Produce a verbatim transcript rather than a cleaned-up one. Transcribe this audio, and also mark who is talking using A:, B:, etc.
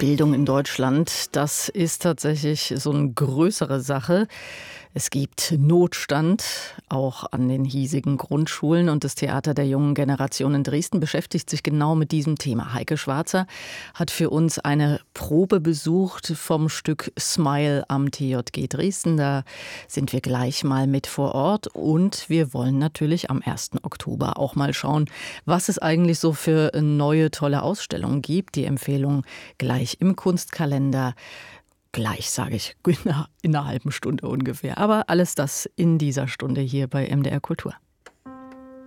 A: Bildung in Deutschland, das ist tatsächlich so eine größere Sache. Es gibt Notstand, auch an den hiesigen Grundschulen. Und das Theater der jungen Generation in Dresden beschäftigt sich genau mit diesem Thema. Heike Schwarzer hat für uns eine Probe besucht vom Stück Smile am T J G Dresden. Da sind wir gleich mal mit vor Ort. Und wir wollen natürlich am ersten Oktober auch mal schauen, was es eigentlich so für neue, tolle Ausstellungen gibt. Die Empfehlung gleich im Kunstkalender. Gleich, sage ich, in einer halben Stunde ungefähr. Aber alles das in dieser Stunde hier bei M D R Kultur.